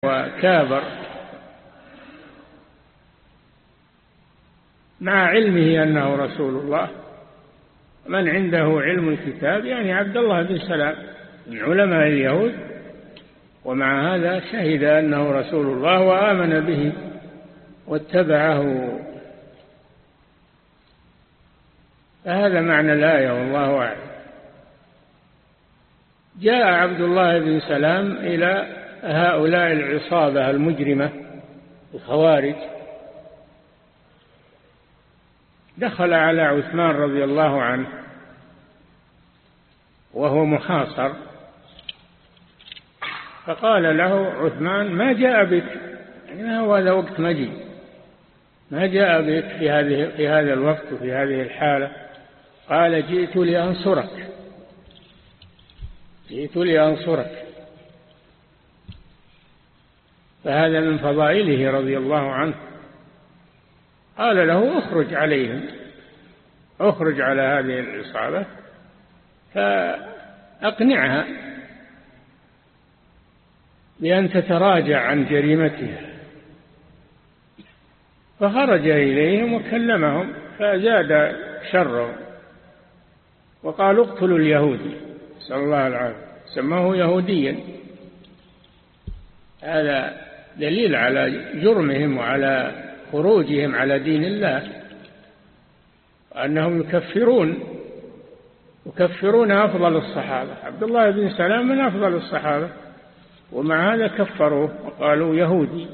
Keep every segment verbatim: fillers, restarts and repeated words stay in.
وكابر مع علمه أنه رسول الله. من عنده علم الكتاب يعني عبد الله بن سلام من علماء اليهود، ومع هذا شهد أنه رسول الله وآمن به واتبعه. فهذا معنى الآية والله أعلم. جاء عبد الله بن سلام إلى هؤلاء العصابة المجرمة الخوارج، دخل على عثمان رضي الله عنه وهو محاصر، فقال له عثمان: ما جاء بك؟ يعني ما هو هذا وقت مجيء، ما جاء بك في هذه في هذا الوقت وفي هذه الحالة؟ قال: جئت لأنصرك، جئت لأنصرك. فهذا من فضائله رضي الله عنه. قال له: اخرج عليهم، اخرج على هذه العصابة فأقنعها بأن تتراجع عن جريمتها. فخرج إليهم وكلمهم فزاد شرهم وقالوا: اقتلوا اليهودي، نسأل الله العافية، سموه يهوديا. هذا دليل على جرمهم وعلى خروجهم على دين الله، وأنهم يكفرون يكفرون أفضل الصحابة. عبد الله بن سلام من أفضل الصحابة، ومع هذا كفروه وقالوا يهودي.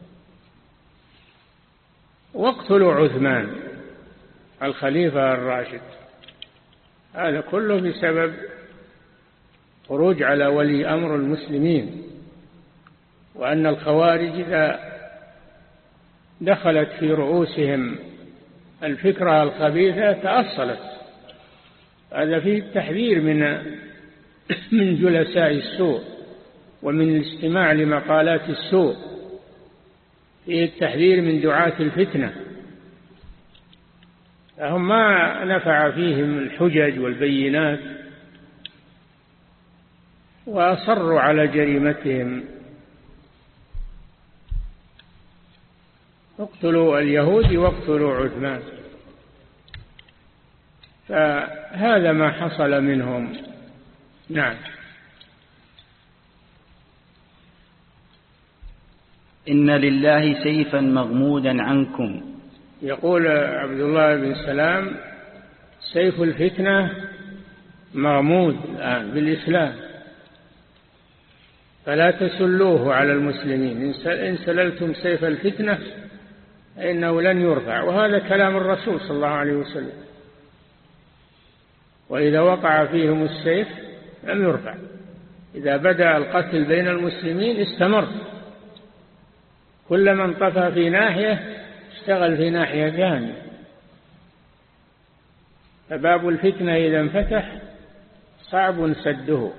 واقتلوا عثمان الخليفة الراشد. هذا كله بسبب خروج على ولي أمر المسلمين، وأن الخوارج إذا دخلت في رؤوسهم الفكرة الخبيثة تأصلت. هذا فيه التحذير من من جلساء السوء ومن الاستماع لمقالات السوء، فيه التحذير من دعاة الفتنة. فهم ما نفع فيهم الحجج والبينات وأصروا على جريمتهم. اقتلوا اليهود واقتلوا عثمان. فهذا ما حصل منهم. نعم. إن لله سيفا مغمودا عنكم. يقول عبد الله بن سلام: سيف الفتنة مغمود الآن بالإسلام، فلا تسلوه على المسلمين. إن سللتم سيف الفتنة إنه لن يرفع. وهذا كلام الرسول صلى الله عليه وسلم: وإذا وقع فيهم السيف لم يرفع. إذا بدأ القتل بين المسلمين استمر، كلما انطفى في ناحية اشتغل في ناحية ثانية. فباب الفتنة إذا انفتح صعب سده.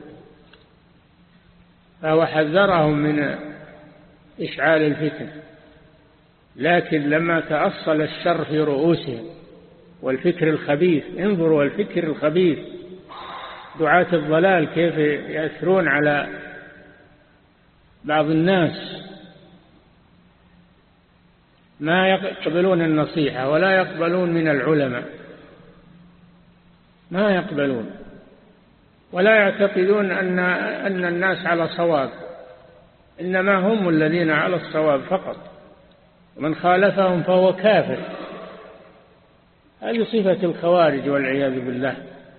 فهو حذرهم من إشعال الفتنة، لكن لما تأصل الشر في رؤوسهم والفكر الخبيث، انظروا الفكر الخبيث، دعاة الضلال كيف يأثرون على بعض الناس، ما يقبلون النصيحة ولا يقبلون من العلماء، ما يقبلون، ولا يعتقدون أن أن الناس على صواب، إنما هم الذين على الصواب فقط، ومن خالفهم فهو كافر. هذه صفة الخوارج والعياذ بالله،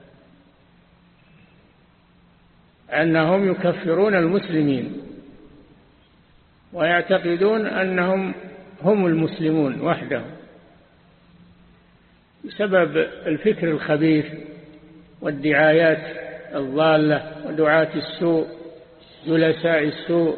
أنهم يكفرون المسلمين ويعتقدون أنهم هم المسلمون وحدهم بسبب الفكر الخبيث والدعايات الضالة ودعاة السوء جلساء السوء.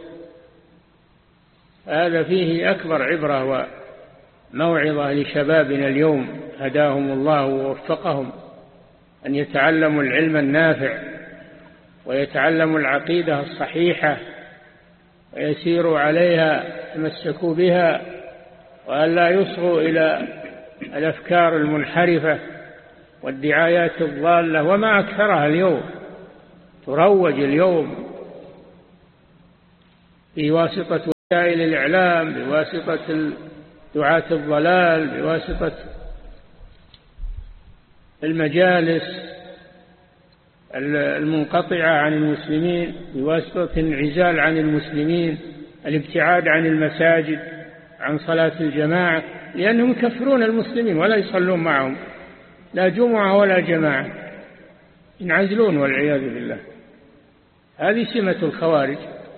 هذا فيه أكبر عبرة وموعظة لشبابنا اليوم، هداهم الله ووفقهم، أن يتعلموا العلم النافع ويتعلموا العقيدة الصحيحة ويسيروا عليها، يتمسكوا بها، وأن لا يصغوا إلى الأفكار المنحرفة والدعايات الضالة، وما أكثرها اليوم تروج اليوم بواسطة وسائل الإعلام، بواسطة دعاة الضلال، بواسطة المجالس المنقطعة عن المسلمين، بواسطة الانعزال عن المسلمين، الابتعاد عن المساجد، عن صلاة الجماعة، لأنهم يكفرون المسلمين ولا يصلون معهم، لا جمعة ولا جماعة، ينعزلون والعياذ بالله. هذه سمة الخوارج.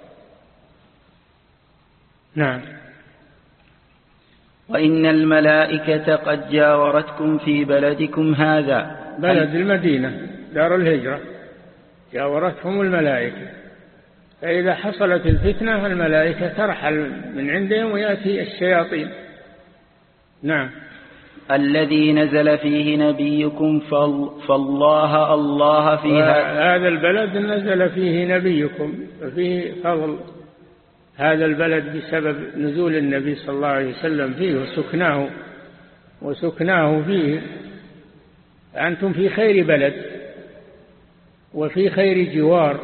نعم. وإن الملائكة قد جاورتكم في بلدكم هذا، بلد المدينة دار الهجرة، جاورتهم الملائكة، فإذا حصلت الفتنة الملائكة ترحل من عندهم ويأتي الشياطين. نعم. الذي نزل فيه نبيكم فالله الله في هذا البلد نزل فيه نبيكم، فيه فضل هذا البلد بسبب نزول النبي صلى الله عليه وسلم فيه وسكناه وسكناه فيه. أنتم في خير بلد وفي خير جوار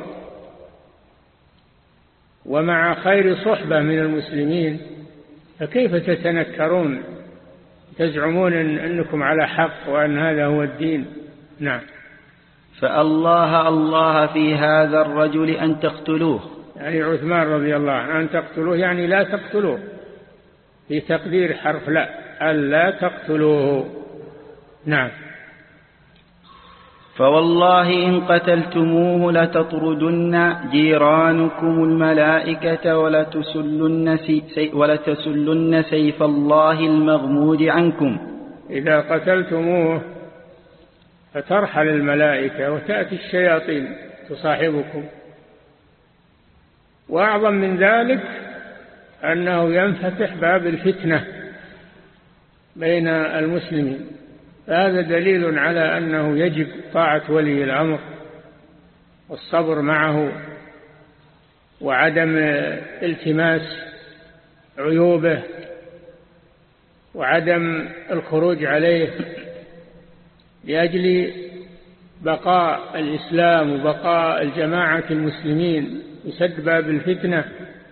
ومع خير صحبة من المسلمين، فكيف تتنكرون تزعمون إن أنكم على حق وأن هذا هو الدين؟ نعم. فالله الله في هذا الرجل أن تقتلوه، يعني عثمان رضي الله عنه أن تقتلوه، يعني لا تقتلوه، في تقدير حرف لا، ألا تقتلوه. نعم. فوالله إن قتلتموه لتطردن جيرانكم الملائكة ولتسلن, سي ولتسلن سيف الله المغمود عنكم. إذا قتلتموه فترحل الملائكة وتأتي الشياطين تصاحبكم. وأعظم من ذلك أنه ينفتح باب الفتنة بين المسلمين، هذا دليل على أنه يجب طاعة ولي الأمر والصبر معه وعدم التماس عيوبه وعدم الخروج عليه لأجل بقاء الإسلام وبقاء الجماعة المسلمين، يسد باب الفتنة.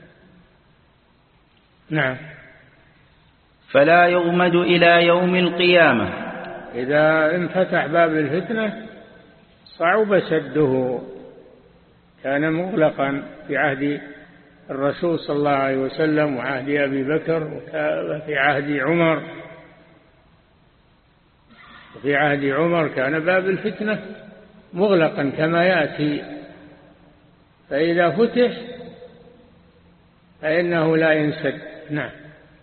نعم. فلا يغمد إلى يوم القيامة. إذا انفتح باب الفتنة صعب سده، كان مغلقا في عهد الرسول صلى الله عليه وسلم وعهد أبي بكر وفي عهد عمر، وفي عهد عمر كان باب الفتنة مغلقا كما يأتي، فإذا فتح فإنه لا ينسد. نعم.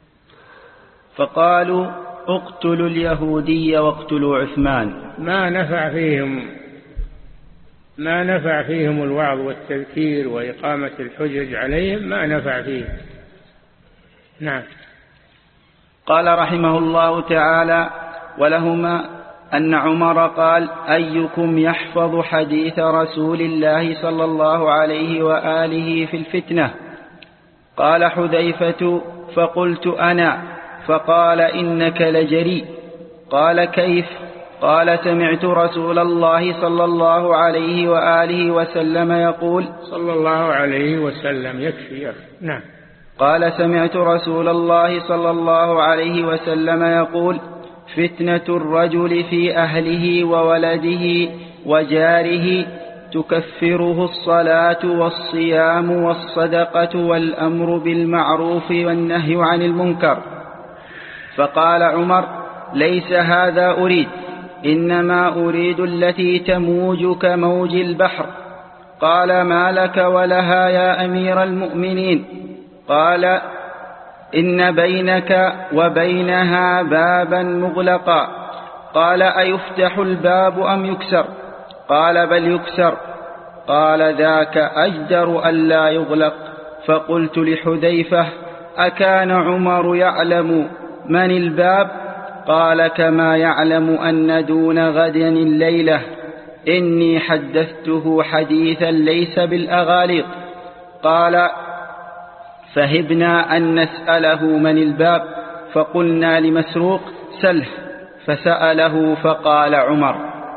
فقالوا اقتلوا اليهودي واقتلوا عثمان. ما نفع فيهم ما نفع فيهم الوعظ والتذكير وإقامة الحجج عليهم، ما نفع فيهم. نعم. قال رحمه الله تعالى: ولهما أن عمر قال: أيكم يحفظ حديث رسول الله صلى الله عليه وآله في الفتنة؟ قال حذيفة: فقلت أنا. فقال: إنك لجريء. قال: كيف؟ قال: سمعت رسول الله صلى الله عليه وآله وسلم يقول. صلى الله عليه وسلم يكفي يكفي. نعم. قال: سمعت رسول الله صلى الله عليه وسلم يقول: فتنة الرجل في أهله وولده وجاره تكفره الصلاة والصيام والصدقة والأمر بالمعروف والنهي عن المنكر. فقال عمر: ليس هذا أريد، إنما أريد التي تموج كموج البحر. قال: ما لك ولها يا أمير المؤمنين؟ قال: إن بينك وبينها بابا مغلقا. قال: أيفتح الباب أم يكسر؟ قال: بل يكسر. قال: ذاك أجدر ألا يغلق. فقلت لحذيفة: أكان عمر يعلم من الباب؟ قال: كما يعلم أن دون غد الليلة. إني حدثته حديثا ليس بالأغاليط. قال: فهبنا أن نسأله من الباب، فقلنا لمسروق: سله. فسأله فقال عمر.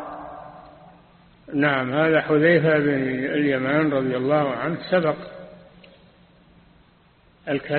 نعم. هذا حذيفة بن اليمان رضي الله عنه سبق الكلام